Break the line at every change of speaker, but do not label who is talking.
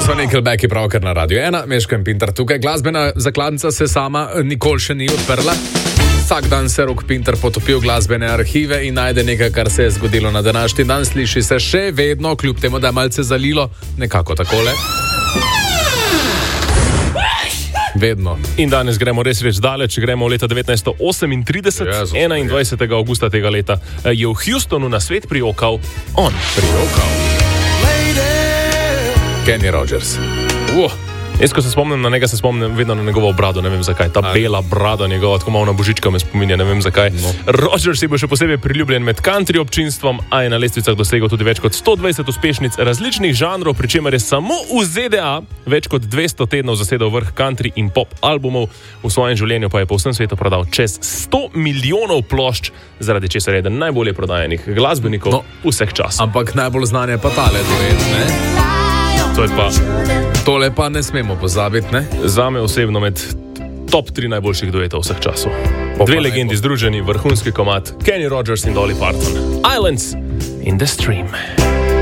So Nickelbacki pravkar na Radio 1, Meško in Pintar tukaj. Glasbena zakladnica se sama nikoli še ni odprla. Vsak dan se Rok Pintar potopi v glasbene arhive in najde nekaj, kar se je zgodilo na današnji dan. Sliši se še vedno, kljub temu, da je malce zalilo, nekako takole. Vedno.
In danes gremo res daleč, gremo v leta 1938, 21. augusta tega leta, je v Houstonu na svet prijokal on.
Kenny Rogers.
Jaz, ko se spomnim na njega, se spomnim vedno na njegovo brado, ne vem zakaj. Ta bela brada njegova, tako malo na božička me spominja, ne vem zakaj. No. Rogers je bil še posebej priljubljen med country občinstvom, a je na lestvicah dosegel tudi več kot 120 uspešnic različnih žanrov, pri čemer je samo v ZDA več kot 200 tednov zasedel vrh country in pop albumov. V svojem življenju pa je po vsem svetu prodal čez 100 milijonov plošč, zaradi česar je eden najbolje prodajanih glasbenikov vseh časov.
Ampak najbolj znan je pa tale duet, ne? Tole pa ne smemo pozabiti, ne?
Zame osebno med top 3 najboljših duetov vseh časov. Dve legendi združeni, vrhunski komad, Kenny Rogers in Dolly Parton. Islands in the Stream.